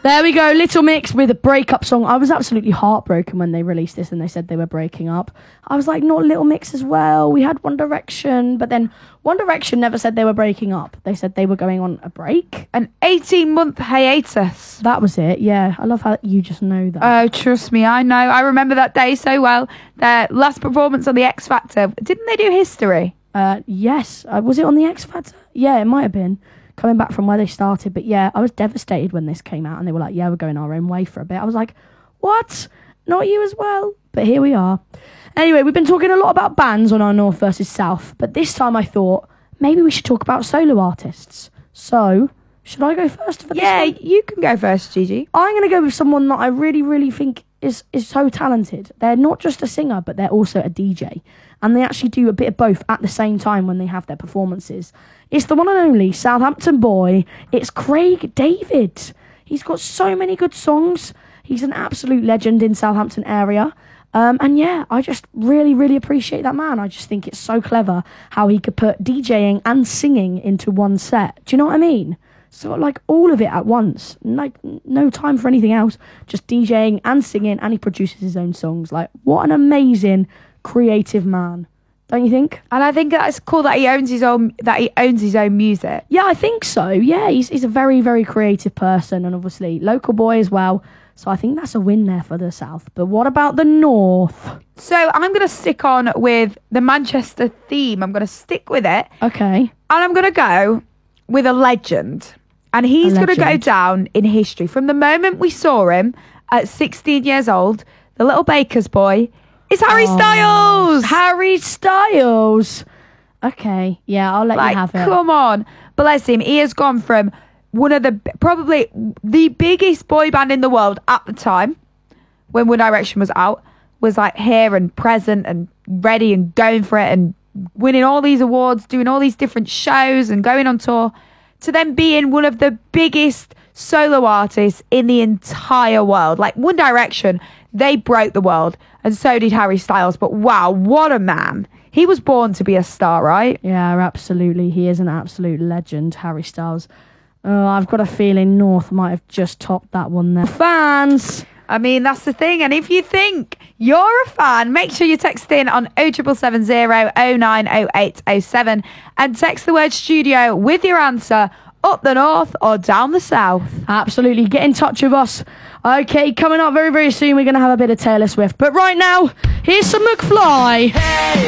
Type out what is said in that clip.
There we go, Little Mix with a breakup song. I was absolutely heartbroken when they released this and they said they were breaking up. I was like, not Little Mix as well. We had One Direction, but then One Direction never said they were breaking up. They said they were going on a break. An 18-month hiatus. That was it, yeah. I love how you just know that. Oh, trust me, I know. I remember that day so well. Their last performance on the X Factor. Didn't they do History? Yes. Was it on the X Factor? Yeah, it might have been. Coming back from where they started. But yeah, I was devastated when this came out and they were like, yeah, we're going our own way for a bit. I was like, what? Not you as well? But here we are. Anyway, we've been talking a lot about bands on our North versus South, but this time I thought maybe we should talk about solo artists. So, should I go first for this one? Yeah, you can go first, Gigi. I'm going to go with someone that I really, really think is so talented. They're not just a singer, but they're also a DJ. And they actually do a bit of both at the same time when they have their performances. It's the one and only Southampton boy. It's Craig David. He's got so many good songs. He's an absolute legend in Southampton area. And yeah, I just really, really appreciate that man. I just think it's so clever how he could put DJing and singing into one set. Do you know what I mean? So like all of it at once. Like no time for anything else. Just DJing and singing, and he produces his own songs. Like what an amazing creative man. Don't you think? And I think that's cool that he owns his own music. Yeah, I think so. Yeah, he's a very, very creative person, and obviously local boy as well. So I think that's a win there for the South. But what about the North? So I'm going to stick on with the Manchester theme. I'm going to stick with it. Okay. And I'm going to go with a legend. And he's going to go down in history. From the moment we saw him at 16 years old, the little baker's boy, is Harry Styles. Harry Styles. Okay. Yeah, I'll let you have it. Come on. Bless him. He has gone from one of probably the biggest boy band in the world at the time, when One Direction was out, was like here and present and ready and going for it and winning all these awards, doing all these different shows and going on tour, to then being one of the biggest solo artists in the entire world. Like One Direction, they broke the world, and so did Harry Styles. But wow, what a man. He was born to be a star, right? Yeah, absolutely. He is an absolute legend, Harry Styles. Oh, I've got a feeling North might have just topped that one there. Fans! I mean, that's the thing. And if you think you're a fan, make sure you text in on 07770 090807 and text the word studio with your answer, up the North or down the South. Absolutely. Get in touch with us. Okay, coming up very, very soon, we're going to have a bit of Taylor Swift. But right now, here's some McFly. Hey!